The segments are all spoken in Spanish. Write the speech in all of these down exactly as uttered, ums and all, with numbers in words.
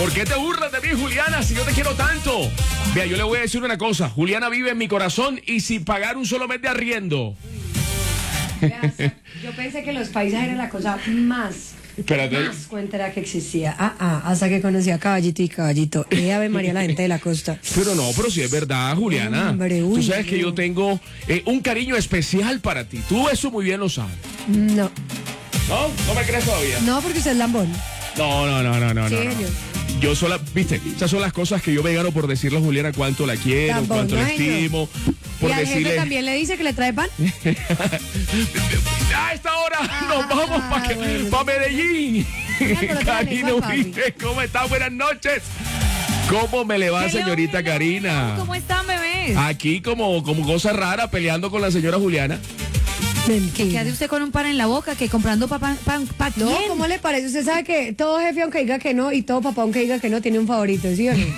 ¿Por qué te burlas de mí, Juliana, si yo te quiero tanto? Vea, yo le voy a decir una cosa. Juliana vive en mi corazón y sin pagar un solo mes de arriendo. Yo pensé que los paisajes era la cosa más... Espérate. Más cuenta que existía. Ah, ah, hasta que conocí a Caballito y Caballito. Eh, Ave María, la gente de la costa. Pero no, pero sí es verdad, Juliana. Hombre, uy, Tú sabes que no. yo tengo eh, un cariño especial para ti. Tú eso muy bien lo sabes. No, ¿No? ¿No me crees todavía? no, porque usted es lambón. No, no, no, no, no. Sí, no, no. señor. Yo sola, viste, esas son las cosas que yo me gano por decirle a Juliana cuánto la quiero, Lambón, cuánto la no, señor. estimo. Por Y al jefe decirle. también le dice que le trae pan. A esta hora Ah, nos vamos para bueno. pa Medellín. pero otra Karina lengua, papi. Uribe, ¿cómo está? Buenas noches. ¿Cómo me le va, Hello, señorita hello, Karina? hello. ¿Cómo están, bebés? Aquí como, como cosa rara peleando con la señora Juliana. ¿Qué hace usted con un pan en la boca? ¿Que comprando pan pan pa quién? No, ¿cómo le parece? Usted sabe que todo jefe, aunque diga que no, y todo papá, aunque diga que no, tiene un favorito, ¿sí o no?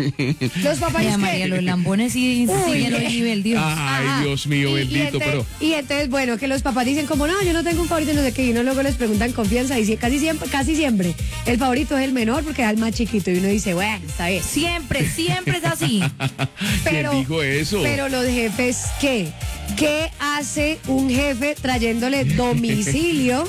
Los papás Ay, es María, que... los lambones sí Uy. siguen hoy nivel, Dios. Ay, Ajá. Dios mío, Y- y bendito, ente- pero... Y entonces, bueno, que los papás dicen como, no, yo no tengo un favorito, no sé qué, y uno luego les preguntan confianza, y si- casi siempre, casi siempre, el favorito es el menor porque es el más chiquito, y uno dice, bueno, está bien. Siempre, siempre es así. Pero, ¿Quién dijo eso? Pero los jefes, ¿qué? ¿Qué hace un jefe trayéndole domicilio?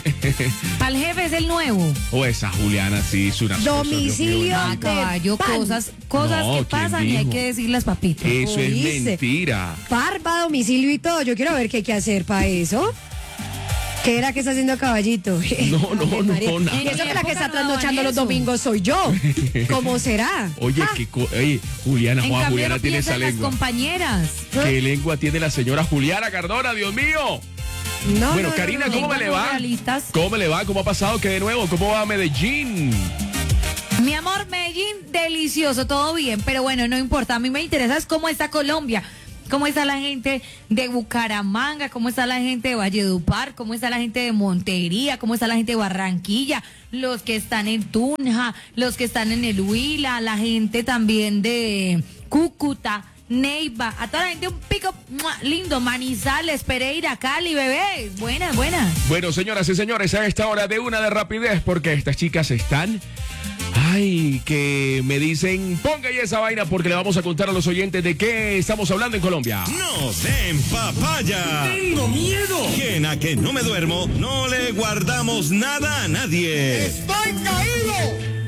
Al jefe es el nuevo. O esa Juliana sí es una Domicilio. Ah, caballo, pan. cosas, cosas No, que ¿quién pasan y hay dijo? que decirlas, papito. Eso es ¿Oíste? mentira. Barba, domicilio y todo. Yo quiero ver qué hay que hacer para eso. ¿Qué era que está haciendo Caballito? No, no, Ave no, María. nada. Y eso que la que está En mi época no trasnochando daban los eso. domingos soy yo. ¿Cómo será? Oye, Ah, qué co- oye, Juliana, En Juan, cambio, Juliana no tiene piensan esa las lengua. compañeras. ¿Qué lengua tiene la señora Juliana Cardona, Dios mío? no, Bueno, no, no, Karina, no, ¿cómo me lenguas le va? realistas. ¿Cómo me le va? ¿Cómo ha pasado? ¿Qué de nuevo? ¿Cómo va Medellín? Mi amor, Medellín, delicioso, todo bien, pero bueno, no importa. A mí me interesa es cómo está Colombia, cómo está la gente de Bucaramanga, cómo está la gente de Valledupar, cómo está la gente de Montería, cómo está la gente de Barranquilla, los que están en Tunja, los que están en el Huila, la gente también de Cúcuta, Neiva, a toda la gente un pico ¡mua! Lindo, Manizales, Pereira, Cali, bebés, buenas, buenas. Bueno, señoras y señores, a esta hora de una de rapidez, porque estas chicas están... Ay, que me dicen, ponga ahí esa vaina porque le vamos a contar a los oyentes de qué estamos hablando en Colombia. ¡No den papaya! ¡Tengo miedo! Quien a que no me duermo, no le guardamos nada a nadie. ¡Estoy caído!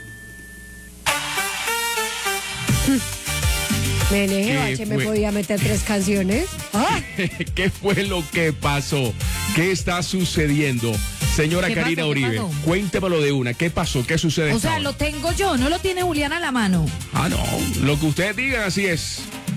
Me N G ¿Qué Bache me fue? podía meter tres canciones. Ah, ¿Qué fue lo que pasó? ¿Qué está sucediendo? Señora ¿Qué Karina pasó? ¿Qué Uribe, pasó? cuéntemelo de una. ¿Qué pasó? ¿Qué sucede? O esta sea, hora? lo tengo yo, no lo tiene Juliana a la mano. Ah, no. Lo que ustedes digan, así es.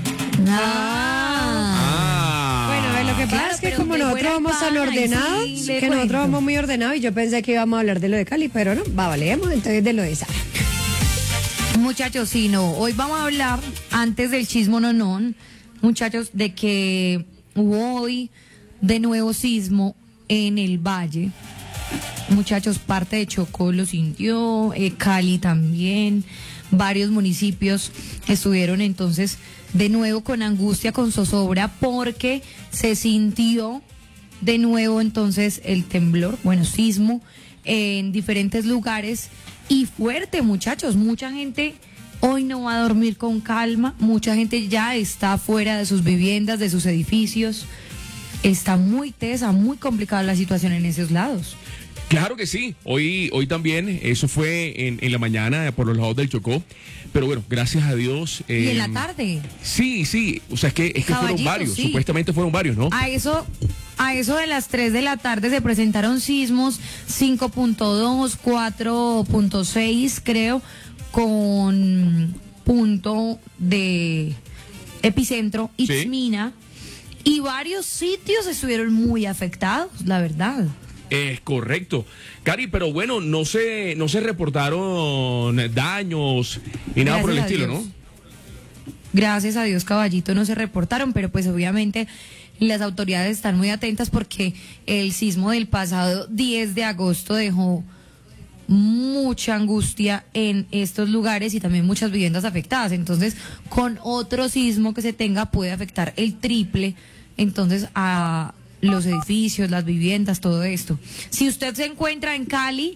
Ah. Ah. bueno, lo que pasa Claro, es que pero como de nosotros buena vamos tan pana, y ordenados, sí, le que nosotros cuento. vamos muy ordenados y yo pensé que íbamos a hablar de lo de Cali, pero no, va, valemos entonces de lo de Sara. Muchachos, sí, no. Hoy vamos a hablar, antes del chismo nonón, muchachos, de que hubo hoy de nuevo sismo en el Valle. Muchachos, parte de Chocó lo sintió, eh, Cali también, varios municipios estuvieron entonces de nuevo con angustia, con zozobra, porque se sintió de nuevo entonces el temblor, bueno, sismo en diferentes lugares y fuerte, muchachos. Mucha gente hoy no va a dormir con calma, mucha gente ya está fuera de sus viviendas, de sus edificios. Está muy tesa, muy complicada la situación en esos lados. Claro que sí. Hoy, hoy también, eso fue en, en la mañana por los lados del Chocó. Pero bueno, gracias a Dios. Y en la eh, tarde. Sí, sí. O sea, es que, es que fueron Caballito, varios. sí. Supuestamente fueron varios, ¿no? A eso, a eso de las tres de la tarde se presentaron sismos cinco punto dos, cuatro punto seis, creo, con punto de epicentro, Sí. Itzmina, y varios sitios estuvieron muy afectados, la verdad. Es correcto. Cari, pero bueno, no se, no se reportaron daños ni nada por el Gracias a estilo, Dios. ¿no? Gracias a Dios, caballito, no se reportaron, pero pues obviamente las autoridades están muy atentas porque el sismo del pasado diez de agosto dejó mucha angustia en estos lugares y también muchas viviendas afectadas. Entonces, con otro sismo que se tenga puede afectar el triple, entonces, a los edificios, las viviendas, todo esto. Si usted se encuentra en Cali,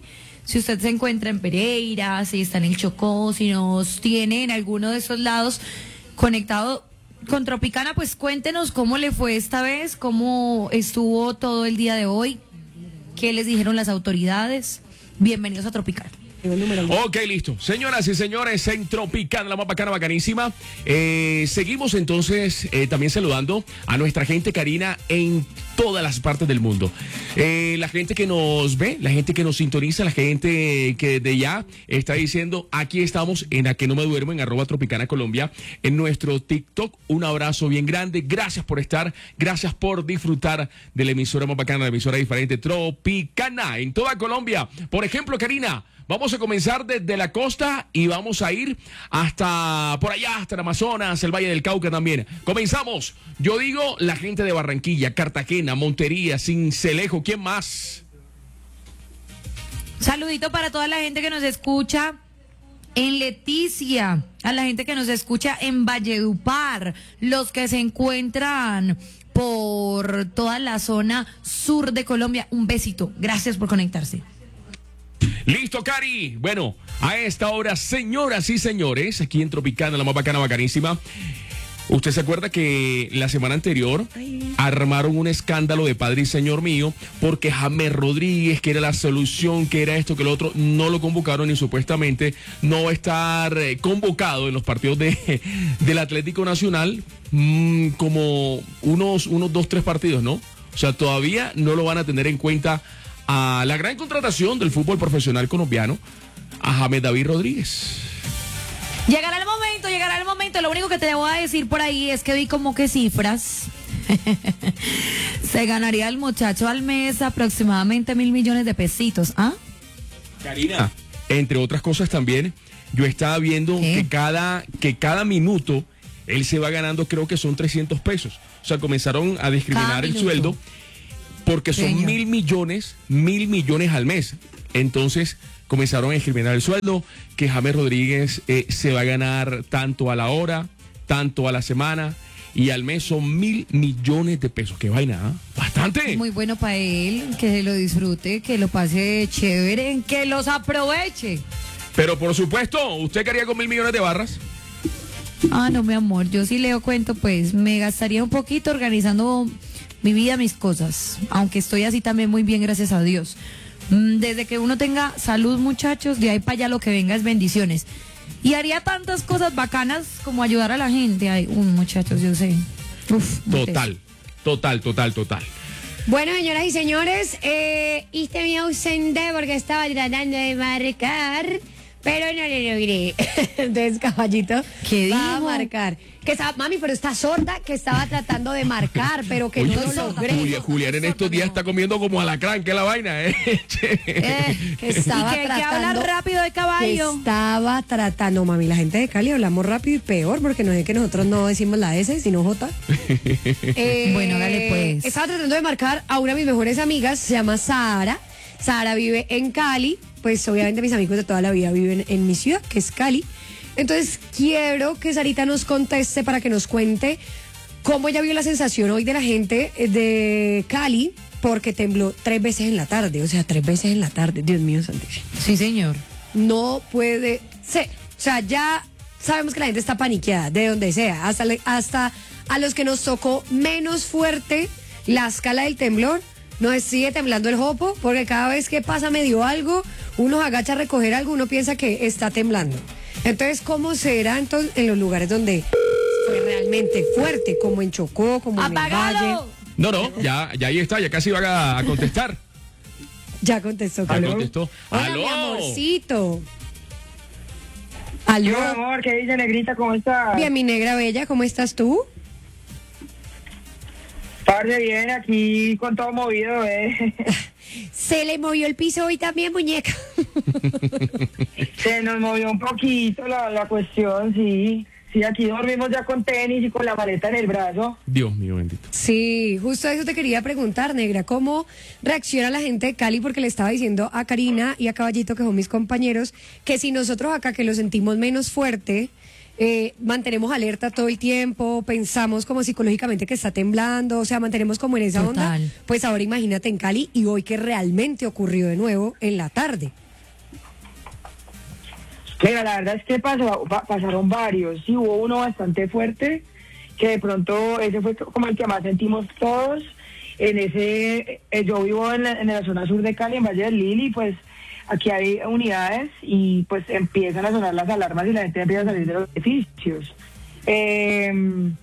Si usted se encuentra en Pereira, si está en el Chocó, si nos tiene en alguno de esos lados conectado con Tropicana, pues cuéntenos cómo le fue esta vez, cómo estuvo todo el día de hoy, qué les dijeron las autoridades. Bienvenidos a Tropicana. Ok, listo. Señoras y señores, en Tropicana, la más bacana, bacanísima. Eh, seguimos entonces eh, también saludando a nuestra gente, Karina, en todas las partes del mundo. Eh, la gente que nos ve, la gente que nos sintoniza, la gente que de ya está diciendo, aquí estamos en A Que No Me Duermo, en arroba Tropicana Colombia, en nuestro TikTok. Un abrazo bien grande. Gracias por estar, gracias por disfrutar de la emisora más bacana, la emisora diferente, Tropicana, en toda Colombia. Por ejemplo, Karina, vamos a comenzar desde la costa y vamos a ir hasta por allá, hasta el Amazonas, el Valle del Cauca también. Comenzamos. Yo digo la gente de Barranquilla, Cartagena, Montería, Sincelejo. ¿Quién más? Saludito para toda la gente que nos escucha en Leticia, a la gente que nos escucha en Valledupar, los que se encuentran por toda la zona sur de Colombia. Un besito. Gracias por conectarse. Listo, Cari. Bueno, a esta hora, señoras y señores, aquí en Tropicana, la más bacana, bacanísima. ¿Usted se acuerda que la semana anterior armaron un escándalo de padre y señor mío porque James Rodríguez, que era la solución, que era esto, que lo otro, no lo convocaron y supuestamente no va a estar eh, convocado en los partidos de, del Atlético Nacional mmm, como unos, unos dos, tres partidos, ¿no? O sea, todavía no lo van a tener en cuenta a la gran contratación del fútbol profesional colombiano, a James David Rodríguez. Llegará el momento, llegará el momento. Lo único que te voy a decir por ahí es que vi como que cifras. Se ganaría el muchacho al mes aproximadamente mil millones de pesitos. ¿Ah? Karina, entre otras cosas también, yo estaba viendo ¿Qué? que cada, que cada minuto él se va ganando, creo que son trescientos pesos. O sea, comenzaron a discriminar Cada el minuto. sueldo porque son Señor. mil millones, mil millones al mes. Entonces comenzaron a discriminar el sueldo, que James Rodríguez eh, se va a ganar tanto a la hora, tanto a la semana, y al mes son mil millones de pesos. Qué vaina, ¿eh? Bastante. Muy bueno para él, que se lo disfrute, que lo pase chévere, que los aproveche. Pero por supuesto, ¿usted qué haría con mil millones de barras? Ah, no, mi amor, yo sí leo cuento, pues me gastaría un poquito organizando mi vida, mis cosas, aunque estoy así también muy bien, gracias a Dios. Desde que uno tenga salud, muchachos, de ahí para allá lo que venga es bendiciones. Y haría tantas cosas bacanas como ayudar a la gente. Ay, un muchachos, yo sé. Uf, Total, total, total, total. Bueno, señoras y señores, eh, hice mi ausente porque estaba tratando de marcar, pero no lo logré. Entonces, caballito, ¿Qué va a dijo? marcar. Que estaba, mami, pero está sorda, que estaba tratando de marcar, pero que Oye, no lo logré. Julia, Julián en estos días está comiendo como alacrán, que es la vaina, ¿eh? Eh, que estaba Y que hay que tratando, hablar rápido de que caballo. estaba tratando, mami, la gente de Cali hablamos rápido y peor, porque no es que nosotros no decimos la S, sino J. Eh, Bueno, dale, pues. Estaba tratando de marcar a una de mis mejores amigas, se llama Sara. Sara vive en Cali, pues obviamente mis amigos de toda la vida viven en mi ciudad, que es Cali. Entonces quiero que Sarita nos conteste para que nos cuente cómo ella vio la sensación hoy de la gente de Cali, porque tembló tres veces en la tarde, o sea, tres veces en la tarde, Dios mío santísimo. Sí, señor. No puede ser, o sea, ya sabemos que la gente está paniqueada, de donde sea, hasta, le- hasta a los que nos tocó menos fuerte la escala del temblor, nos sigue temblando el jopo, porque cada vez que pasa medio algo, uno agacha a recoger algo, uno piensa que está temblando. Entonces, ¿cómo será entonces en los lugares donde fue realmente fuerte, como en Chocó, como en el Valle? ¡Apágalo! No, no, ya, ya ahí está, ya casi va a, a contestar. Ya contestó. Ya ¿Aló? contestó. Hola, ¡Aló! mi amorcito. Yo, ¿Aló? amor, ¿qué dice, negrita? ¿Cómo estás? Bien, mi negra bella, ¿cómo estás tú? Parce, bien, aquí con todo movido, ¿eh? Se le movió el piso hoy también, muñeca. Se nos movió un poquito la, la cuestión, sí. Sí, aquí dormimos ya con tenis y con la maleta en el brazo. Dios mío, bendito. Sí, justo eso te quería preguntar, negra. ¿Cómo reacciona la gente de Cali? Porque le estaba diciendo a Karina y a Caballito, que son mis compañeros, que si nosotros acá que lo sentimos menos fuerte, eh, mantenemos alerta todo el tiempo, pensamos como psicológicamente que está temblando, o sea, mantenemos como en esa onda. Total. Pues ahora imagínate en Cali y hoy que realmente ocurrió de nuevo en la tarde. Mira, la verdad es que pasó, pa- pasaron varios. Sí, hubo uno bastante fuerte, que de pronto ese fue como el que más sentimos todos. En ese, eh, yo vivo en la, en la zona sur de Cali, en Valle del Lili, pues aquí hay unidades y pues empiezan a sonar las alarmas y la gente empieza a salir de los edificios. Eh,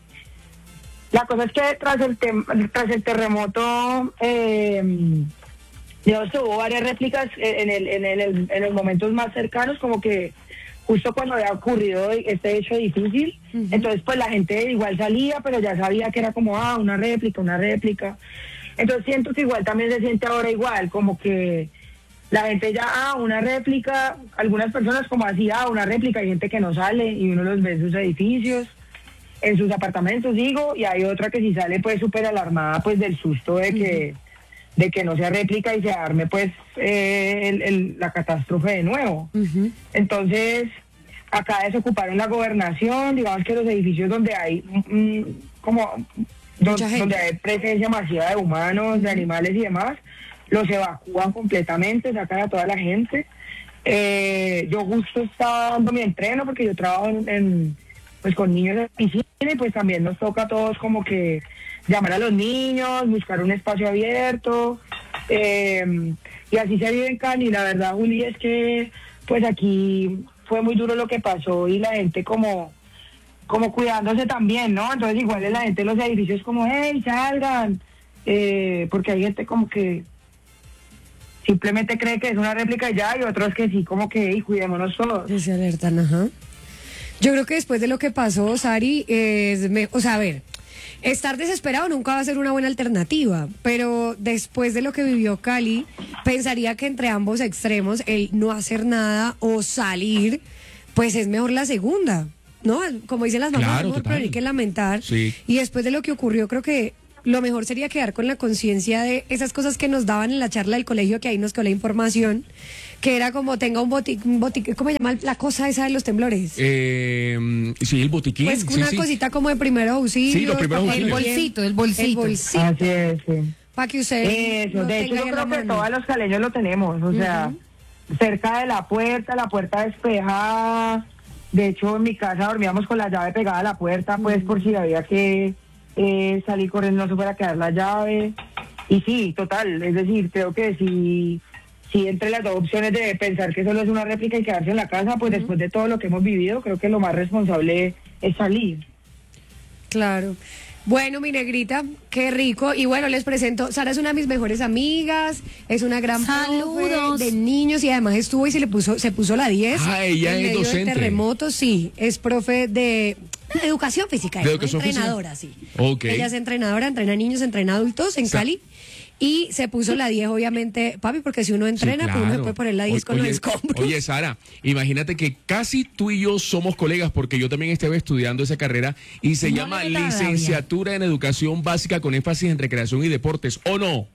la cosa es que tras el, tem- tras el terremoto, eh, digamos que hubo varias réplicas en, el, en, el, en los momentos más cercanos, como que justo cuando había ocurrido este hecho difícil. Uh-huh. Entonces pues la gente igual salía, pero ya sabía que era como, ah, una réplica, una réplica. Entonces siento que igual también se siente ahora igual, como que la gente ya, ah, una réplica, algunas personas como así, ah, una réplica, hay gente que no sale y uno los ve en sus edificios, en sus apartamentos, digo, y hay otra que si sale pues súper alarmada pues del susto de que, uh-huh. de que no sea réplica y se arme pues eh, el, el, la catástrofe de nuevo. Uh-huh. Entonces, acá desocuparon la gobernación, digamos que los edificios donde hay mm, como donde, donde hay presencia masiva de humanos, de animales y demás, los evacúan completamente, sacan a toda la gente. Eh, yo justo estaba dando mi entreno porque yo trabajo en, en pues con niños en piscina y pues también nos toca a todos como que llamar a los niños, buscar un espacio abierto, eh, y así se vive en Cali. La verdad, Juli, es que pues aquí fue muy duro lo que pasó y la gente como como cuidándose también, ¿no? Entonces igual la gente en los edificios como, hey, salgan, eh, porque hay gente como que simplemente cree que es una réplica y ya, y otros que sí, como que, hey, cuidémonos todos. Se alertan, ajá. Yo creo que después de lo que pasó, Sari, es me, o sea, a ver, estar desesperado nunca va a ser una buena alternativa, pero después de lo que vivió Cali, pensaría que entre ambos extremos, el no hacer nada o salir, pues es mejor la segunda, ¿no? Como dicen las mamás, Claro, mejor prevenir que lamentar. Sí. Y después de lo que ocurrió, creo que lo mejor sería quedar con la conciencia de esas cosas que nos daban en la charla del colegio, que ahí nos quedó la información, que era como tenga un botiquín, un botiquín, ¿cómo se llama la cosa esa de los temblores? Eh, sí, el botiquín. Pues sí, una sí. cosita como de primeros auxilios. Sí, los primeros para- auxilios. El bolsito, el bolsito. El bolsito. Así es, sí. Para que usted Eso, lo de hecho tenga yo ahí en la creo que mano. todos los caleños lo tenemos, o sea, cerca de la puerta, la puerta despejada. De hecho, en mi casa dormíamos con la llave pegada a la puerta, pues por si había que eh, salir corriendo, no se fuera a quedar la llave. Y sí, total, es decir, creo que si, si entre las dos opciones de pensar que solo es una réplica y quedarse en la casa, pues uh-huh. después de todo lo que hemos vivido, creo que lo más responsable es salir. Claro. Bueno, mi negrita, qué rico. Y bueno, les presento, Sara es una de mis mejores amigas, es una gran Saludos. profe de niños y además estuvo y se le puso, se puso la diez. Ah, ella en es medio docente. del terremoto, sí, es profe de educación física, ¿De es educación física? entrenadora, sí. Ok. Ella es entrenadora, entrena niños, entrena adultos en Sa- Cali. Y se puso la diez, obviamente, papi, porque si uno entrena, Sí, pues uno se claro. puede poner la diez O- con los oye, escombros. Oye, Sara, imagínate que casi tú y yo somos colegas porque yo también estaba estudiando esa carrera y se No llama le da rabia. Licenciatura en Educación Básica con énfasis en Recreación y Deportes, ¿o no?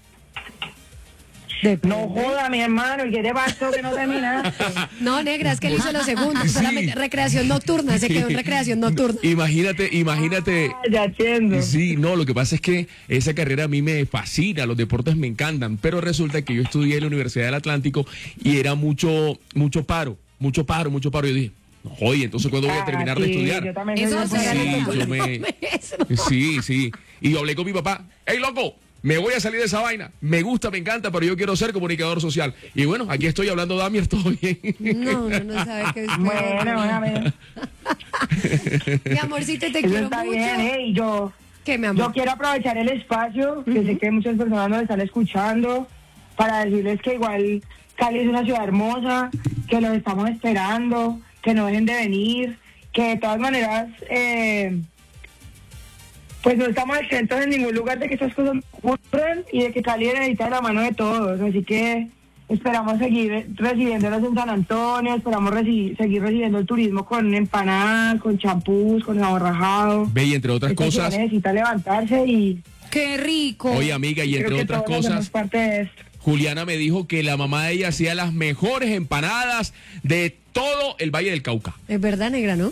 No joda, mi hermano, el que te pasó que no termina. No, negra, es que él hizo lo segundo, Sí. solamente recreación nocturna, se quedó en recreación nocturna. Imagínate, imagínate. Ah, ya entiendo. Sí, no, lo que pasa es que esa carrera a mí me fascina, los deportes me encantan, pero resulta que yo estudié en la Universidad del Atlántico y era mucho, mucho paro, mucho paro, mucho paro. Yo dije, no, oye, entonces ¿cuándo voy a Ah, terminar sí, de estudiar? yo también Eso soy de se Punta gana. Arenas. Sí, yo me... Sí, sí. Y yo hablé con mi papá, hey, loco, me voy a salir de esa vaina. Me gusta, me encanta, pero yo quiero ser comunicador social. Y bueno, aquí estoy hablando de Damier, todo bien. No, no, no sabe qué es peor. Bueno, bueno, a ver. Mi amorcito, te Eso quiero está mucho. bien, ¿eh? Y yo, ¿Qué, mi yo amor? quiero aprovechar el espacio, que sé que muchas personas nos están escuchando, para decirles que igual Cali es una ciudad hermosa, que los estamos esperando, que no dejen de venir, que de todas maneras, eh, pues no estamos exentos en ningún lugar de que estas cosas ocurran y de que Cali necesita la mano de todos. Así que esperamos seguir recibiéndolos en San Antonio, esperamos reci- seguir recibiendo el turismo con empanadas, con champús, con aborrajado. Ve, y entre otras Esta ciudad cosas, necesita levantarse y Qué rico. oye, amiga, y creo entre que otras todos hacemos cosas, parte de esto. Juliana me dijo que la mamá de ella hacía las mejores empanadas de todo el Valle del Cauca. Es verdad, negra, ¿no?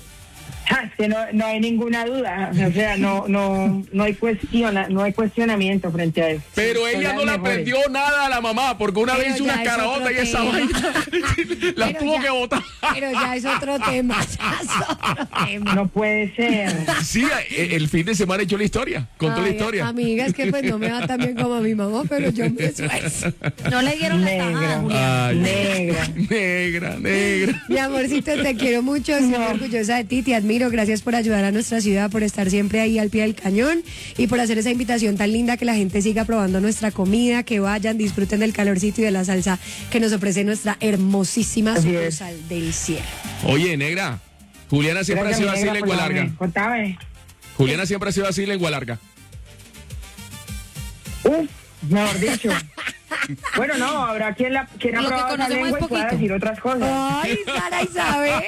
Ah, es que no, no hay ninguna duda, o sea, no, no, no hay cuestión, no hay cuestionamiento frente a eso. Pero Son ella las no le mejores. aprendió nada a la mamá, porque una Pero vez hizo ya una es caraota otro y esa tema. vaina la Pero tuvo ya- que botar. Pero ya es otro tema, ya es otro tema. No puede ser. Sí, eh, el fin de semana echó la historia, contó la Ay, historia. Amiga, es que pues no me va tan bien como a mi mamá, pero yo me esfuerzo. No le dieron la tajada, Negra, Juliana. Ay, negra. negra, negra. Mi amorcito, te quiero mucho, estoy No. orgullosa de ti, te admiro, gracias por ayudar a nuestra ciudad, por estar siempre ahí al pie del cañón y por hacer esa invitación tan linda que la gente siga probando nuestra comida, que vayan, disfruten del calorcito y de la salsa que nos ofrece nuestra hermosísima Así es. sucursal del cielo. Oye, negra, Juliana siempre Gracias, ha sido mi así, negra, lengua por larga. darme. Contame. Juliana siempre ha sido así, lengua larga. Uf, mejor dicho. Bueno, no, habrá quien la quien ha Lo que probado esa conocemos lengua es y pueda poquito. decir otras cosas. Ay, Sara Isabel.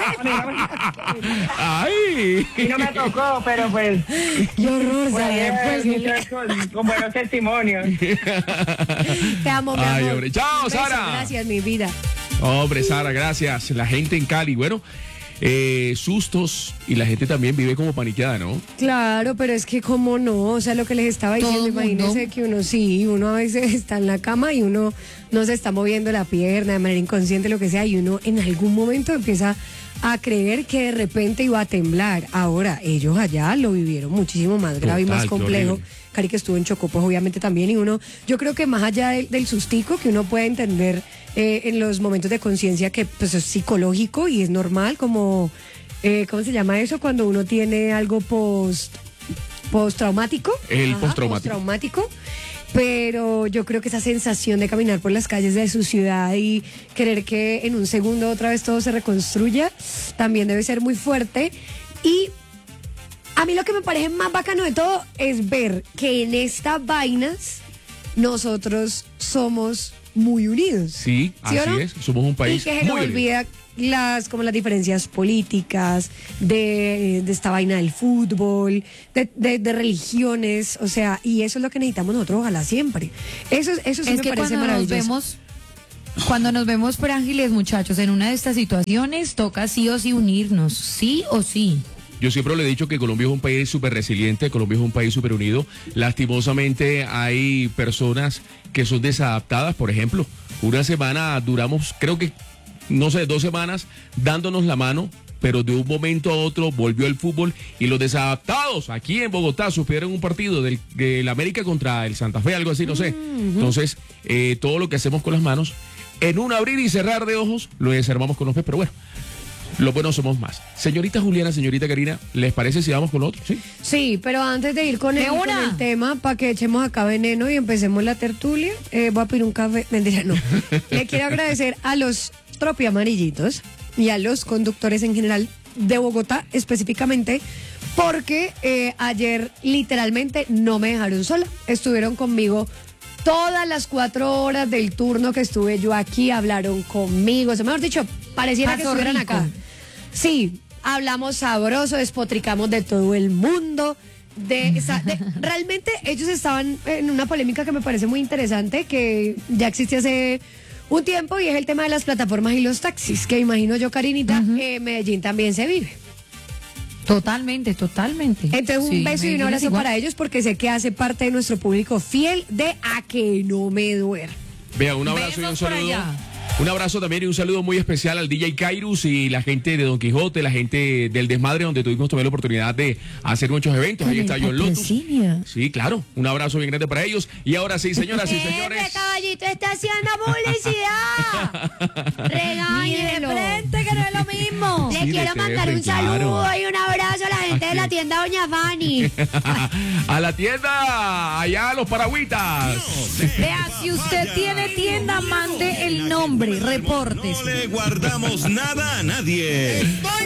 ¡Ay! Y no me tocó, pero pues, Qué horror, por ahí Sara. hay Pues, muchas cosas, con buenos testimonios. te amo, mi Ay, amor. hombre. Chao, Un beso, Sara. Gracias, mi vida. Hombre, Sara, gracias. La gente en Cali, bueno, eh, sustos y la gente también vive como paniqueada, ¿no? Claro, pero es que cómo no, o sea, lo que les estaba Todo diciendo, el mundo. imagínense que uno sí, uno a veces está en la cama y uno no se está moviendo la pierna de manera inconsciente, lo que sea, y uno en algún momento empieza a creer que de repente iba a temblar. Ahora, ellos allá lo vivieron muchísimo más grave y Total, más qué complejo. horrible. Cari, que estuvo en Chocó, pues obviamente también, y uno, yo creo que más allá del, del sustico que uno puede entender eh, en los momentos de conciencia, que pues es psicológico y es normal, como, eh, ¿cómo se llama eso? Cuando uno tiene algo post postraumático. El Ajá, postraumático. postraumático. Pero yo creo que esa sensación de caminar por las calles de su ciudad y querer que en un segundo otra vez todo se reconstruya, también debe ser muy fuerte. Y a mí lo que me parece más bacano de todo es ver que en estas vainas nosotros somos muy unidos. Sí, ¿Sí o así no? es. Somos un país Y que se nos muy unido. olvida las como las diferencias políticas, de, de esta vaina del fútbol, de, de, de religiones, o sea, y eso es lo que necesitamos nosotros, ojalá siempre. Eso, eso sí Es me que parece cuando nos maravilloso. vemos, cuando nos vemos por Ángeles, muchachos, en una de estas situaciones, toca sí o sí unirnos, sí o sí. Yo siempre le he dicho que Colombia es un país súper resiliente, Colombia es un país súper unido. Lastimosamente hay personas que son desadaptadas, por ejemplo. Una semana duramos, creo que, no sé, dos semanas dándonos la mano, pero de un momento a otro volvió el fútbol y los desadaptados aquí en Bogotá sufrieron un partido del, del América contra el Santa Fe, algo así, no sé. Entonces, eh, todo lo que hacemos con las manos, en un abrir y cerrar de ojos, lo desarmamos con los pies, pero bueno. Los buenos somos más. Señorita Juliana, señorita Karina, ¿les parece si vamos con lo otro? Sí. Sí, pero antes de ir con, De el, con una. el tema, para que echemos acá veneno y empecemos la tertulia, eh, voy a pedir un café. Mentira, no. Le quiero agradecer a los tropi amarillitos y a los conductores en general de Bogotá específicamente, porque eh, ayer literalmente no me dejaron sola. Estuvieron conmigo todas las cuatro horas del turno que estuve yo aquí, hablaron conmigo. O sea, mejor dicho, pareciera que Pasó estuvieran rico. acá. Sí, hablamos sabroso, despotricamos de todo el mundo. De, esa- de- realmente ellos estaban en una polémica que me parece muy interesante, que ya existe hace un tiempo, y es el tema de las plataformas y los taxis, que imagino yo, Karinita, en Medellín también se vive. Totalmente, totalmente. Entonces un Sí, beso y un Medellín es abrazo igual. para ellos, porque sé que hace parte de nuestro público fiel de A Que No Me Duermo. Vea, un abrazo y un Besos por saludo. allá. Un abrazo también y un saludo muy especial al D J Kairos y la gente de Don Quijote, la gente del Desmadre, donde tuvimos también la oportunidad de hacer muchos eventos. Ahí Con está el John Lotus. patrocinio. Sí, claro. Un abrazo bien grande para ellos. Y ahora sí, señoras y señores. caballito está haciendo publicidad! ¡Regáñelo! Mire de frente, que no es lo mismo. Le Sí, quiero de mandar un frente, claro. saludo y un abrazo a la gente de la tienda Doña Fanny. A la tienda, allá a los paragüitas. Vea, si usted tiene tienda, mande el nombre, reportes. No le guardamos nada a nadie.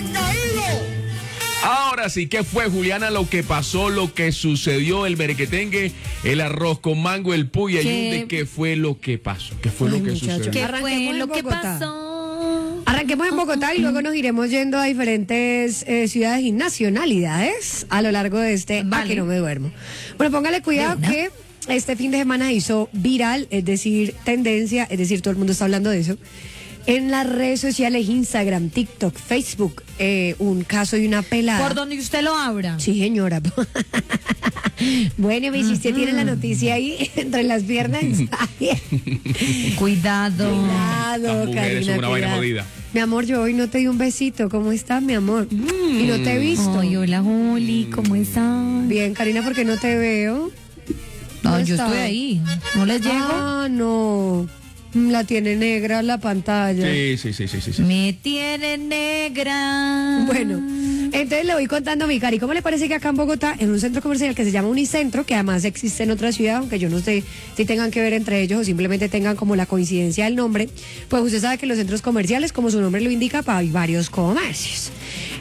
Ahora sí, ¿qué fue, Juliana? Lo que pasó, lo que sucedió, el merequetengue, el arroz con mango, el puy y ¿Qué? ayunde. ¿Qué fue lo que pasó? ¿Qué fue Ay, lo que muchacho. sucedió? ¿Qué Arranquemos fue en lo que Bogotá. pasó? Arranquemos en Bogotá y luego nos iremos yendo a diferentes eh, ciudades y nacionalidades a lo largo de este Vale. A Que No Me Duermo. Bueno, póngale cuidado De una. que este fin de semana hizo viral, es decir, tendencia, es decir, todo el mundo está hablando de eso. en las redes sociales, Instagram, TikTok, Facebook, eh, un caso de una pelada. Por donde usted lo abra. Sí, señora. Bueno, si usted tiene la noticia ahí entre las piernas, está bien. Cuidado. Cuidado, Estas mujeres son Karina, una vaina cuidado. jodida. Mi amor, yo hoy no te di un besito. ¿Cómo estás, mi amor? Y no te he visto. Ay, hola, Juli, ¿cómo estás? Bien, Karina, porque no te veo. No, ¿Dónde yo estás? estoy ahí. ¿No les llego? Ah, no. La tiene negra la pantalla. Sí, sí, sí, sí, sí, sí. Me tiene negra. Bueno, entonces le voy contando a mi Cari, ¿cómo le parece que acá en Bogotá, en un centro comercial que se llama Unicentro, que además existe en otra ciudad, aunque yo no sé si tengan que ver entre ellos o simplemente tengan como la coincidencia del nombre, pues usted sabe que los centros comerciales, como su nombre lo indica, pues hay varios comercios.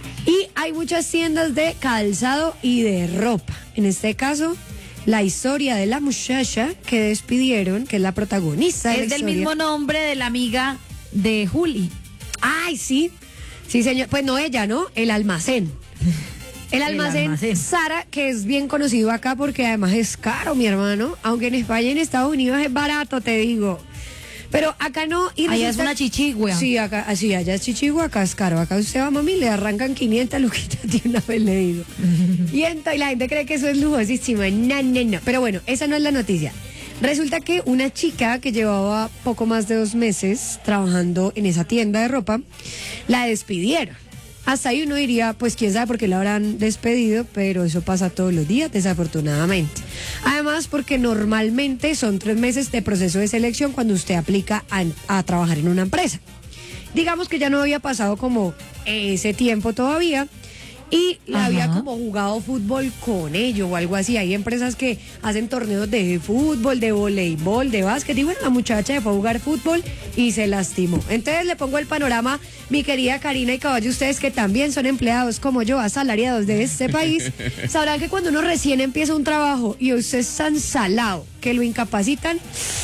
Y hay muchas tiendas de calzado y de ropa. En este caso, la historia de la muchacha que despidieron, que es la protagonista de la Es del historia. mismo nombre de la amiga de Juli. Ay, sí. Sí, señor. Pues no ella, ¿no? El almacén. El almacén, almacén. Sara, que es bien conocido acá porque además es caro, mi hermano. Aunque en España y en Estados Unidos es barato, te digo. Pero acá no. Y Allá es resulta- una chichigua. Sí, acá, así, allá es chichigua, acá es caro. Acá usted va, mami, le arrancan quinientas luquitas de una vez, le digo. Y entonces la gente cree que eso es lujosísimo. No, no, no. Pero bueno, esa no es la noticia. Resulta que una chica que llevaba poco más de dos meses trabajando en esa tienda de ropa, la despidieron. Hasta ahí uno diría, pues quién sabe por qué la habrán despedido, pero eso pasa todos los días, desafortunadamente. Además, porque normalmente son tres meses de proceso de selección cuando usted aplica a, a trabajar en una empresa. Digamos que ya no había pasado como ese tiempo todavía. Y la Ajá. había como jugado fútbol con ellos o algo así. Hay empresas que hacen torneos de fútbol, de voleibol, de básquet. Y bueno, la muchacha fue a jugar fútbol y se lastimó. Entonces le pongo el panorama, mi querida Karina y Caballo, ustedes que también son empleados como yo, asalariados de este país, sabrán que cuando uno recién empieza un trabajo y usted es tan salado que lo incapacitan,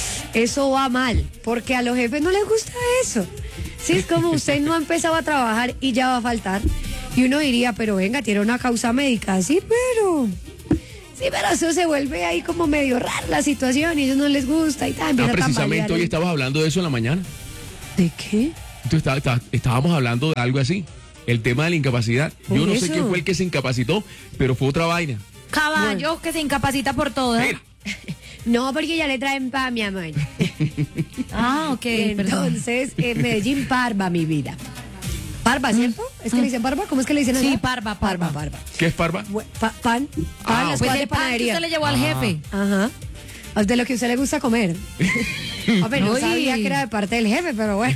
eso va mal, porque a los jefes no les gusta eso. Sí, es como usted no ha empezado a trabajar y ya va a faltar. Y uno diría, pero venga, tiene una causa médica. Sí, pero... Sí, pero eso se vuelve ahí como medio rara la situación y a ellos no les gusta y tal. Ah, empieza a precisamente tambalear. hoy estabas hablando de eso en la mañana. ¿De qué? Tú está- está- estábamos hablando de algo así. El tema de la incapacidad. Por Yo no sé eso. quién fue el que se incapacitó, pero fue otra vaina. Caballo que se incapacita por todo. Mira. No, porque ya le traen pa, mi amor. Ah, ok. perdón. Entonces, en Medellín, parva, mi vida. Parva, ¿cierto? ¿Es que le dicen parva? ¿Cómo es que le dicen allá? Sí, parva, parva. Parva, parva. ¿Qué es parva? Bu- pa- pan, pan, Ah, las ok. Pues cosas de el pan que panadería. usted le llevó al jefe. Ajá. De lo que a usted le gusta comer. Hombre, no Uy. sabía que era de parte del jefe, pero bueno.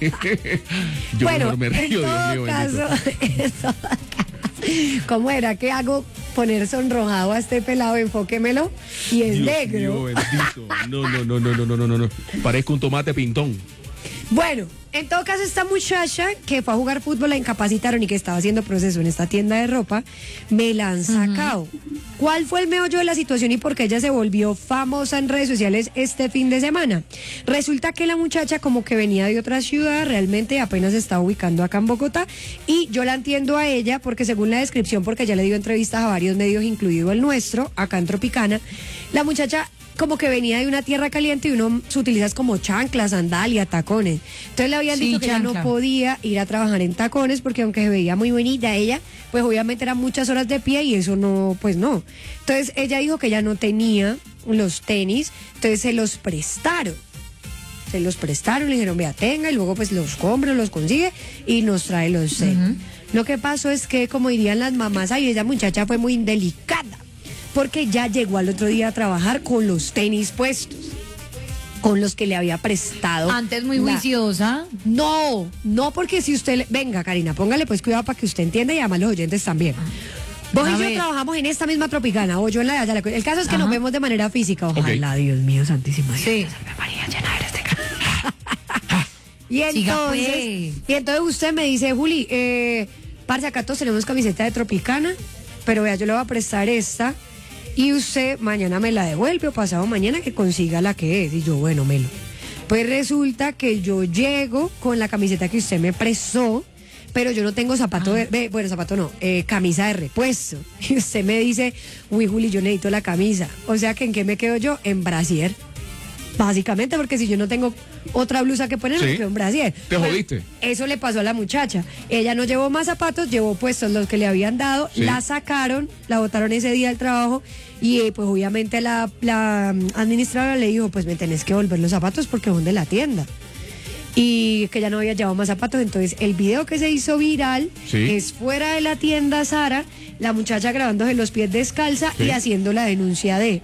Yo bueno, mejor me en río, Dios todo mío, caso, bendito. en todo caso, ¿cómo era? ¿Qué hago? Poner sonrojado a este pelado, enfóquemelo. Y es Dios negro. mío, bendito. No, no, no, no, no, no, no, no, no. Parezco un tomate pintón. Bueno, en todo caso, esta muchacha que fue a jugar fútbol, la incapacitaron y que estaba haciendo proceso en esta tienda de ropa, me la han sacado. ¿Cuál fue el meollo de la situación y por qué ella se volvió famosa en redes sociales este fin de semana? Resulta que la muchacha como que venía de otra ciudad, realmente apenas se está ubicando acá en Bogotá, y yo la entiendo a ella porque según la descripción, porque ya le dio entrevistas a varios medios, incluido el nuestro, acá en Tropicana, la muchacha como que venía de una tierra caliente y uno se utiliza como chanclas, sandalia, tacones. Entonces le habían Sí, dicho que ella no chancla. podía ir a trabajar en tacones porque aunque se veía muy bonita ella, pues obviamente eran muchas horas de pie y eso no, pues no. Entonces ella dijo que ella no tenía los tenis, entonces se los prestaron. Se los prestaron, le dijeron, vea, tenga, y luego pues los compra, los consigue y nos trae los tenis. Lo que pasó es que, como dirían las mamás, ay, esa muchacha fue muy indelicada, porque ya llegó al otro día a trabajar con los tenis puestos, con los que le había prestado. Antes muy la- juiciosa. No, no, porque si usted... le- Venga, Karina, póngale pues cuidado para que usted entienda y además los oyentes también. Vos A y yo ver. trabajamos en esta misma Tropicana, o yo en la de allá. la- El caso es que Ajá. nos vemos de manera física. Ojalá, Dios mío, santísima. Dios. Sí. Salve María, llena eres de gracia. Y Siga, entonces, pues. y entonces usted me dice, Juli, eh, parce, acá todos tenemos camiseta de Tropicana, pero vea, yo le voy a prestar esta y usted mañana me la devuelve o pasado mañana que consiga la que es. Y yo, bueno, Melo. Pues resulta que yo llego con la camiseta que usted me prestó, pero yo no tengo zapato de, ve, bueno, zapato no, eh, camisa de repuesto. Y usted me dice, uy, Juli, yo necesito la camisa. O sea que ¿en qué me quedo yo? En brasier. Básicamente, porque si yo no tengo otra blusa que poner, Sí. me quedó un brasier. Te jodiste. Eso le pasó a la muchacha. Ella no llevó más zapatos, llevó puestos los que le habían dado, Sí. la sacaron, la botaron ese día del trabajo y eh, pues obviamente la, la mm, administradora le dijo, pues me tenés que volver los zapatos porque son de la tienda. Y que ya no había llevado más zapatos, entonces el video que se hizo viral Sí. es fuera de la tienda Zara, la muchacha grabándose los pies descalza Sí. y haciendo la denuncia de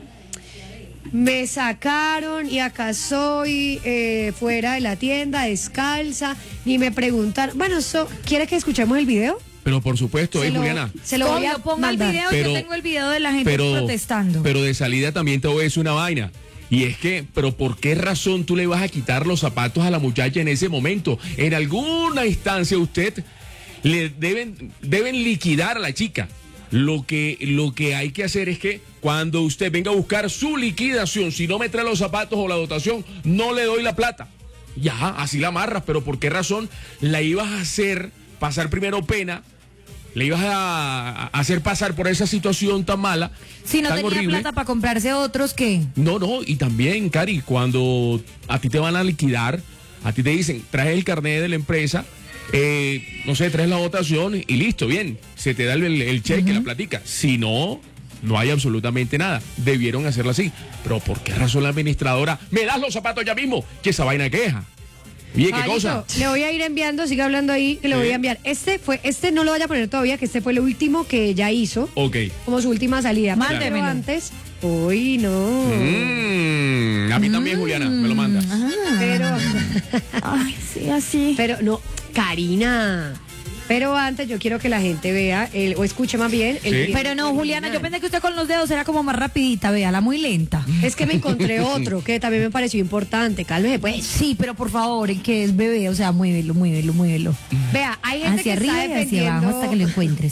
me sacaron y acá soy eh, fuera de la tienda descalza, ni me preguntan, bueno, so, ¿quiere que escuchemos el video? Pero por supuesto, Se eh, lo- Juliana. Se lo voy a Obvio, ponga el mandar. video, Pero- yo tengo el video de la gente Pero, protestando. pero de salida también te voy a decir una vaina. Y es que, pero ¿por qué razón tú le vas a quitar los zapatos a la muchacha en ese momento? En alguna instancia usted le deben, deben liquidar a la chica. Lo que, lo que hay que hacer es que cuando usted venga a buscar su liquidación, si no me trae los zapatos o la dotación, no le doy la plata. Ya, así la amarras, pero ¿por qué razón la ibas a hacer pasar primero pena? Le ibas a, a hacer pasar por esa situación tan mala, Si no tan tenía horrible. plata para comprarse otros, ¿qué? No, no, y también, Cari, cuando a ti te van a liquidar, a ti te dicen, traes el carnet de la empresa, eh, no sé, traes la votación y listo, bien, se te da el, el cheque, la platica. Si no, no hay absolutamente nada. Debieron hacerlo así. Pero ¿por qué razón la administradora? Me das los zapatos ya mismo, que esa vaina queja. Oye, ¿qué Caballito, cosa? le voy a ir enviando, sigue hablando ahí, que le Sí. voy a enviar. Este fue, este no lo vaya a poner todavía, que este fue el último que ella hizo, Ok. como su última salida. Mándemelo. Pero antes, uy, no. Mm, a mí también, Juliana, me lo mandas. Pero, Ay, sí, así. pero no, Karina. Pero antes yo quiero que la gente vea, el, o escuche más bien. El Sí. video Pero no, Juliana, yo original. pensé que usted con los dedos era como más rapidita, véala, muy lenta. Es que me encontré otro que también me pareció importante. Cálmese, pues. Sí, pero por favor, ¿en qué es bebé? O sea, muévelo, muévelo, muévelo. Vea, hay gente Hacia que arriba está y hacia abajo hasta que lo defendiendo. encuentres.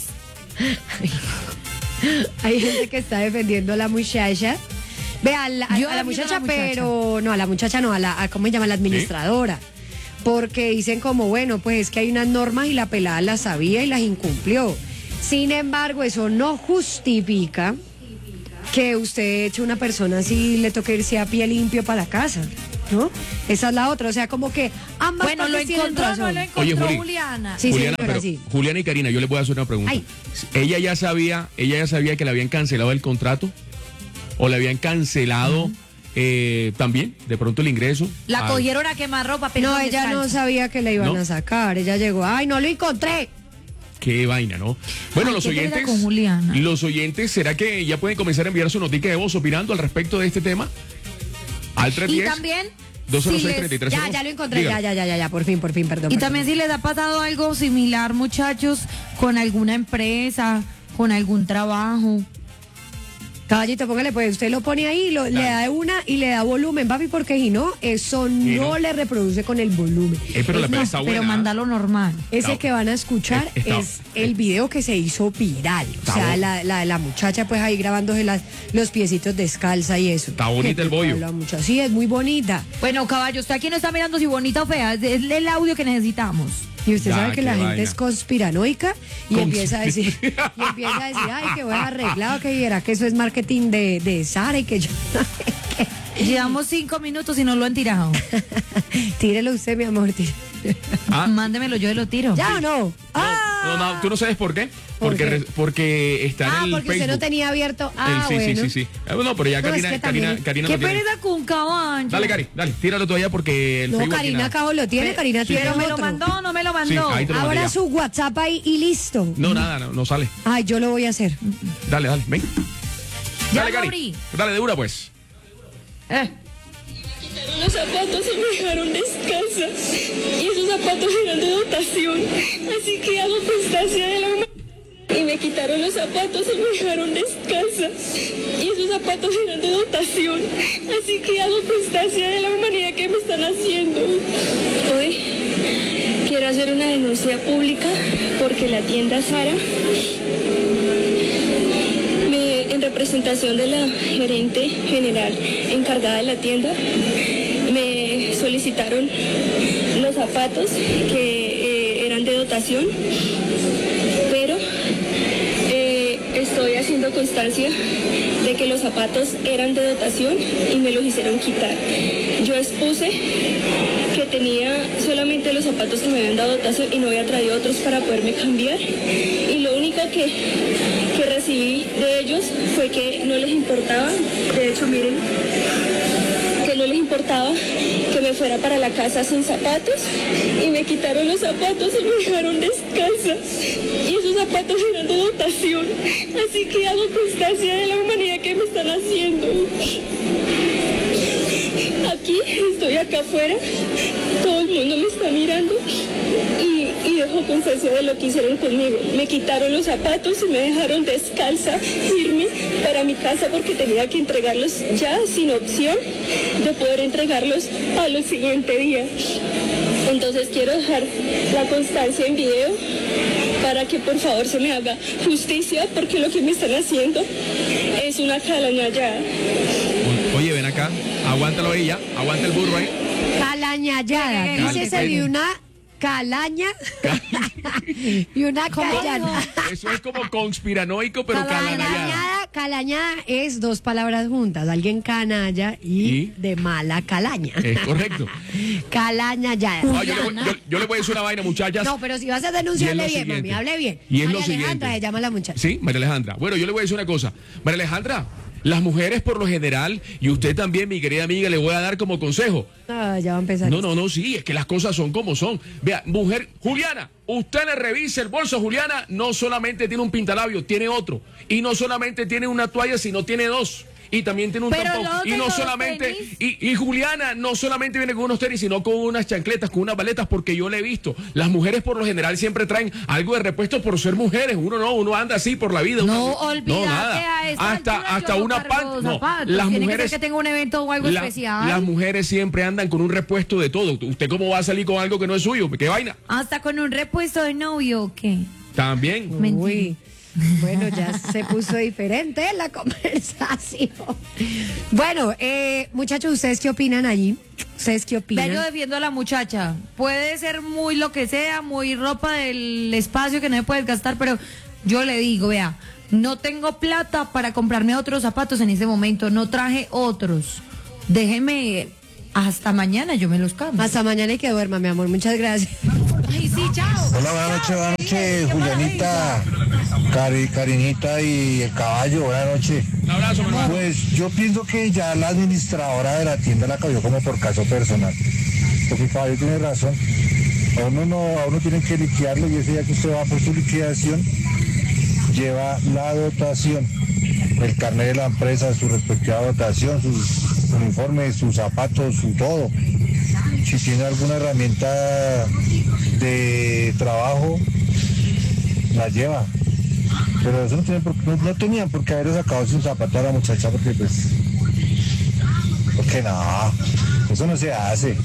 Hay gente que está defendiendo a la muchacha. Vea, a la, a Yo la defiendo a muchacha, la muchacha. pero no, a la muchacha no, a la, a, ¿cómo se llama? La administradora. Porque dicen como, bueno, pues es que hay unas normas y la pelada las sabía y las incumplió. Sin embargo, eso no justifica que usted eche a una persona así le toque irse a pie limpio para la casa, ¿no? Esa es la otra, o sea, como que ambas Bueno, lo partes tienen encontró, no razón. lo encontró Oye, Juli. Juliana. Sí, Juliana, señora, pero sí. Juliana y Karina, yo les voy a hacer una pregunta. Ay. ¿Ella ya sabía, ella ya sabía que le habían cancelado el contrato? ¿O le habían cancelado eh, también, de pronto, el ingreso? La al- cogieron a quemar ropa, pero No, ella no sabía que la iban ¿No? a sacar. Ella llegó, ay, no lo encontré. Qué vaina, ¿no? Bueno, Ay, los qué pereza oyentes. con Juliana. Los oyentes, ¿será que ya pueden comenzar a enviar su notica de voz opinando al respecto de este tema? Al Y tres diez, también, dos cero si seis, les- treinta y tres cero Ya, dos. ya lo encontré, Diga. ya, ya, ya, ya, ya, por fin, por fin, perdón. y perdón. también si les ha pasado algo similar, muchachos, con alguna empresa, con algún trabajo. Caballito, póngale, pues usted lo pone ahí, lo- le da una y le da volumen, papi, porque si no, eso Y no, no. le reproduce con el volumen. Eh, pero la Es pela más, está Pero buena. mándalo normal. Ese Está- que van a escuchar Eh, está- es el video que se hizo viral. O Está sea, bueno. la, la, la muchacha pues ahí grabándose las, los piecitos descalza y eso. Está bonita Qué el bollo. la muchacha. Sí, es muy bonita. Bueno, caballo, usted aquí no está mirando si bonita o fea, es es el audio que necesitamos. Y usted Ya, sabe que qué la gente vaina. es conspiranoica y Conspi- empieza a decir, y empieza a decir, ay, que voy arreglado, que era que eso es marketing de, de Sara y que yo. Llevamos cinco minutos y no lo han tirado. Tírelo usted, mi amor. tire- Ah, Mándemelo, yo lo tiro. ¿Ya o no? Ah, no, no, tú no sabes por qué. ¿Por Porque, qué? re- porque está ah en el porque Facebook. usted no tenía abierto. El- Ah, sí, bueno. sí, sí, sí. Ah, no, pero ya No, es Karina, que Karina, también- Karina ¿Qué lo tiene. pereza con caballo? Dale, Cari, dale, tíralo todavía porque el No, Facebook aquí Karina nada. Cabo lo tiene, Karina sí, tiene Pero me lo otro. mandó, no me lo Sí, mandó. ahí te lo mandé Abra ya. su WhatsApp ahí y listo. No, nada, no, no sale. Ay, yo lo voy a hacer. Dale, dale, ven. Ya Dale, lo Cari. abrí. Dale, de una, pues. Eh. Los zapatos se me dejaron descalza y esos zapatos eran de dotación, así que hago constancia de la humanidad. Y me quitaron los zapatos y me dejaron descalza y esos zapatos eran de dotación, así que hago constancia de la humanidad que me están haciendo. Hoy quiero hacer una denuncia pública porque la tienda Zara, me, en representación de la gerente general encargada de la tienda, me solicitaron los zapatos que eh, eran de dotación, pero eh, estoy haciendo constancia de que los zapatos eran de dotación y me los hicieron quitar. yo expuse que tenía solamente los zapatos que me habían dado dotación y no había traído otros para poderme cambiar. Y lo único que, que recibí de ellos fue que no les importaba, de hecho miren, que no les importaba que me fuera para la casa sin zapatos y me quitaron los zapatos y me dejaron descalza. Y esos zapatos eran de dotación, así que hago constancia de la humanidad que me están haciendo. Aquí, estoy acá afuera, todo el mundo me está mirando y, y dejo constancia de lo que hicieron conmigo. Me quitaron los zapatos y me dejaron descalza, irme para mi casa porque tenía que entregarlos ya sin opción de poder entregarlos al siguiente día. Entonces quiero dejar la constancia en video para que por favor se me haga justicia porque lo que me están haciendo es una calañallada. Oye, ven acá, aguántalo ahí ya, aguanta el burro ahí. Calañallada. Dícese de una calaña y una callana. Eso es como conspiranoico, pero calañada. Calañada, calañada es dos palabras juntas. Alguien canalla y, ¿Y? de mala calaña. Es correcto. Calañallada. No, yo, le voy, yo, yo le voy a decir una vaina, muchachas. No, pero si vas a denunciarle Y es lo bien, mami, siguiente. hable bien. Y es María lo siguiente. Alejandra se llama la muchacha. Sí, María Alejandra. Bueno, yo le voy a decir una cosa. María Alejandra, las mujeres por lo general, y usted también, mi querida amiga, le voy a dar como consejo. Ah, ya va a empezar. No, no, no, sí, es que las cosas son como son. Vea, mujer, Juliana, usted le revise el bolso, Juliana, no solamente tiene un pintalabio, tiene otro. Y no solamente tiene una toalla, sino tiene dos. Y también tiene un Pero tampón. no Y no tengo solamente, tenis. y, y Juliana no solamente viene con unos tenis, sino con unas chancletas, con unas baletas, porque yo le he visto. Las mujeres por lo general siempre traen algo de repuesto por ser mujeres. Uno no, uno anda así por la vida. No, uno, olvídate nada. a esa Hasta, altura hasta yo no una cargo pan. No, zapatos. las Tiene mujeres. que ser que tenga un evento o algo La- especial. Las mujeres siempre andan con un repuesto de todo. ¿Usted cómo va a salir con algo que no es suyo? ¿Qué vaina? Hasta con un repuesto de novio, ¿o qué? También. Uy, bueno, ya se puso diferente la conversación. Bueno, eh, muchachos, ¿ustedes qué opinan allí? ¿Ustedes qué Vea, opinan? yo defiendo a la muchacha. Puede ser muy lo que sea, muy ropa del espacio que no me puedes gastar, pero yo le digo, vea, no tengo plata para comprarme otros zapatos en ese momento, no traje otros. Déjeme hasta mañana, yo me los cambio. Hasta mañana y que duerma, mi amor. Muchas gracias. Ay, sí, chao. Hola, buenas noches, buenas noches, Julianita, Cari, Carinita y el caballo, buenas noches. Un abrazo, mi hermano. Pues yo pienso que ya la administradora de la tienda la cogió como por caso personal. Porque el caballo tiene razón. A uno no, a uno tienen que liquidarlo y ese día que usted va por su liquidación, lleva la dotación, el carnet de la empresa, su respectiva dotación, sus uniformes, sus zapatos, su todo. Si tiene alguna herramienta de trabajo, la lleva. Pero eso no, tiene por, no, no tenían por qué haber sacado sin zapato a la muchacha porque pues... Porque no, eso no se hace.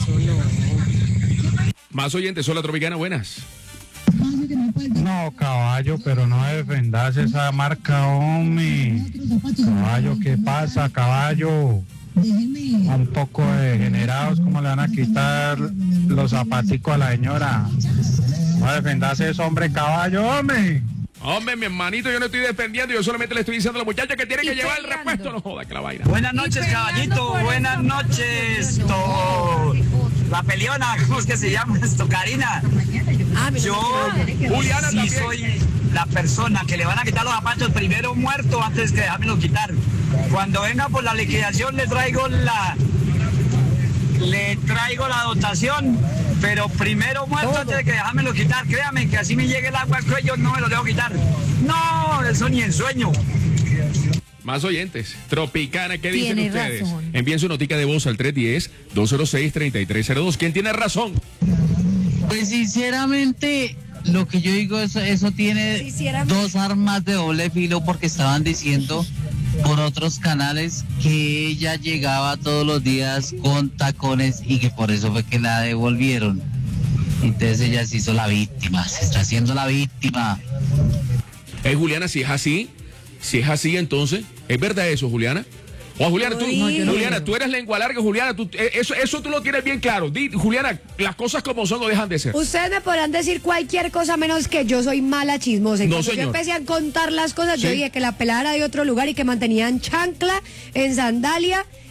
Más oyentes, hola Tropicana, buenas. No, caballo, pero no defendas esa marca, hombre. Caballo, ¿qué pasa, caballo? Un poco degenerados, ¿cómo le van a quitar los zapaticos a la señora? No defendas eso, hombre, caballo, hombre. Hombre, mi hermanito, yo no estoy defendiendo, yo solamente le estoy diciendo a la muchacha que tiene Y que llevar el peleando. repuesto. No joda que la vaina. Buenas noches, Y peleando caballito. por Buenas eso. noches. To- La peleona, ¿cómo es que se llama esto, Karina? Ah, mira, Yo Juliana sí también. soy la persona que le van a quitar los zapatos primero muerto antes que dejármelo quitar. Cuando venga por la liquidación le traigo la le traigo la dotación, pero primero muerto antes de que dejármelo quitar. Créame que así me llegue el agua al cuello, no me lo dejo quitar. No, eso ni en sueño. Más oyentes. Tropicana, ¿qué dicen Tiene ustedes? razón. Envíen su notica de voz al tres uno cero, dos cero seis, tres tres cero dos. ¿Quién tiene razón? Pues sinceramente, lo que yo digo, eso, eso tiene Sinceramente. dos armas de doble filo porque estaban diciendo por otros canales que ella llegaba todos los días con tacones y que por eso fue que la devolvieron. Entonces ella se hizo la víctima, se está haciendo la víctima. Eh, Juliana, si es así, si es así, entonces, ¿es verdad eso, Juliana? O Juliana, tú, No, yo no Juliana, creo. tú eres lengua larga, Juliana, tú, eh, eso, eso tú lo tienes bien claro. Di, Juliana, las cosas como son o dejan de ser. Ustedes me podrán decir cualquier cosa menos que yo soy mala chismosa. Y No, cuando yo señor. empecé a contar las cosas, yo Sí. dije que la pelada era de otro lugar y que mantenían chancla en sandalia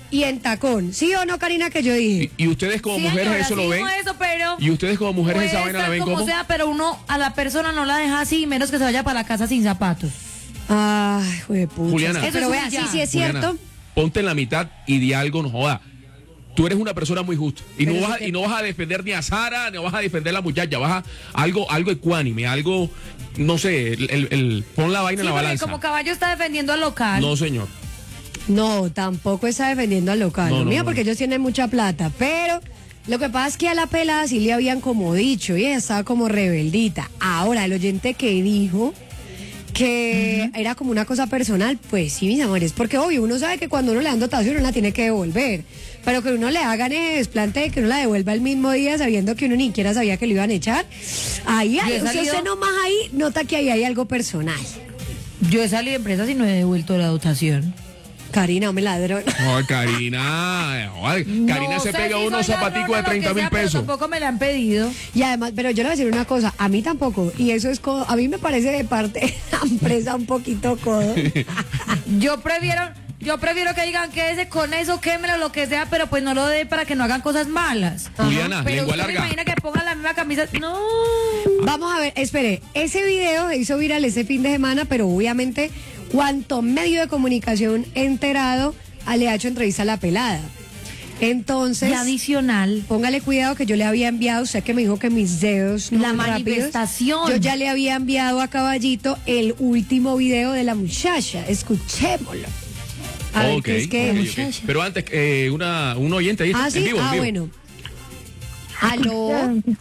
y en tacón. ¿Sí o no, Karina, que yo dije? Y, y ustedes como Sí, mujeres señora, eso sí lo ven. dijo eso, pero Y ustedes como mujeres puede esa vaina la estar ven como como. sea, pero uno a la persona no la deja así, menos que se vaya para la casa sin zapatos. Ay, juepucha. Juliana. Pero Eso vea, es sí, ya. sí es Juliana, cierto. ponte en la mitad y di algo, no joda. Tú eres una persona muy justa y no, Pero vas a, si te- y no vas a defender ni a Sara, no vas a defender a la muchacha, vas a algo, algo ecuánime, algo, no sé, el, el- el- pon la vaina Sí, en la porque balanza. como caballo está defendiendo al local. No, señor. No, tampoco está defendiendo al local. No, no, Mira, no. porque ellos tienen mucha plata. Pero lo que pasa es que a la pelada sí le habían como dicho y ella estaba como rebeldita. Ahora, el oyente que dijo que era como una cosa personal, pues sí, mis amores, porque obvio, uno sabe que cuando uno le dan dotación uno la tiene que devolver, pero que uno le hagan el desplante de que uno la devuelva el mismo día sabiendo que uno ni siquiera sabía que lo iban a echar, ahí Yo hay, he o sea, salido- usted nomás ahí nota que ahí hay algo personal. Yo he salido de empresas y no he devuelto la dotación. Karina, me ladrón. No, Karina, joder, Karina No se sé pega si unos soy zapaticos ladrona de o lo que treinta mil sea, pero pesos. Tampoco me la han pedido. Y además, pero yo le voy a decir una cosa, a mí tampoco, y eso es codo, a mí me parece de parte de la empresa un poquito codo. Yo prefiero, yo prefiero que digan quédese con eso, quémelo, lo que sea, pero pues no lo dé para que no hagan cosas malas. Juliana, Pero lengua usted me larga. imagina que pongan la misma camisa. No. Vamos a ver, espere, ese video se hizo viral ese fin de semana, pero obviamente cuanto medio de comunicación enterado le ha hecho entrevista a la pelada. Entonces, Y adicional, póngale cuidado que yo le había enviado, usted que me dijo que mis dedos no La son rápidos. manifestación. Yo ya le había enviado a Caballito el último video de la muchacha. Escuchémoslo. A ver Ok, qué es que ok, ok. Pero antes, eh, una, un oyente ahí Ah, en sí, vivo, en ah, vivo. bueno. Aló.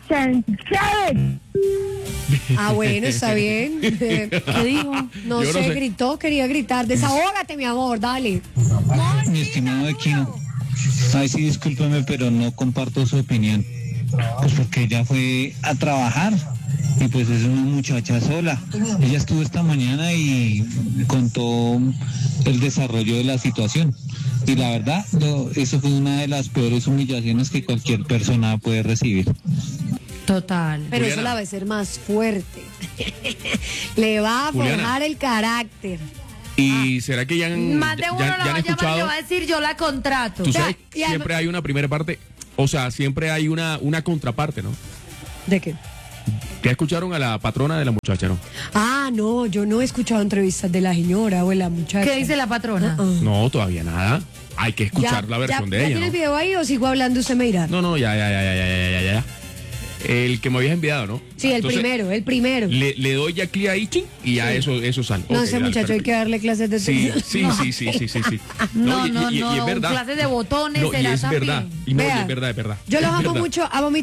Ah, bueno, está bien. ¿Qué dijo? No Yo sé, no sé. gritó, quería gritar. Desahógate, mi amor, dale. Mi estimado Aquino, ay sí, discúlpeme, pero no comparto su opinión. Pues porque ella fue a trabajar y pues es una muchacha sola. Ella estuvo esta mañana y contó el desarrollo de la situación. Y la verdad, lo- eso fue una de las peores humillaciones que cualquier persona puede recibir. total. Pero eso Juliana. la va a hacer más fuerte. Le va a Juliana. forjar el carácter. ¿Y será que ya han, Más de ya- uno ya- la ya va han a llamar y le escuchado? va a decir yo la contrato. Tú sabes, Ya, y además- siempre hay una primera parte, o sea, siempre hay una, una contraparte, ¿no? ¿De qué? Ya escucharon a la patrona de la muchacha, ¿no? Ah, no, yo no he escuchado entrevistas de la señora o de la muchacha. ¿Qué dice la patrona? Uh-uh. No, todavía nada. Hay que escuchar Ya, la versión ya, de ¿ya ella, tiene el ¿no? video ahí o sigo hablando usted me dirá? No, no, ya, ya, ya, ya, ya, ya, ya, ya. El que me habías enviado, ¿no? Sí, el Entonces, primero, el primero. Le, le doy ya clic ahí, ching, y ya eso, eso sale. No, Ok, ese dale, muchacho hay perfecto. que darle clases de Sí, texto. sí, sí, sí, sí, sí, sí. No, y, no, y- y no, es verdad. clases de botones No, y será es también. verdad. Y no, y Vea, es verdad, es verdad. Yo los Es amo verdad. mucho, amo mi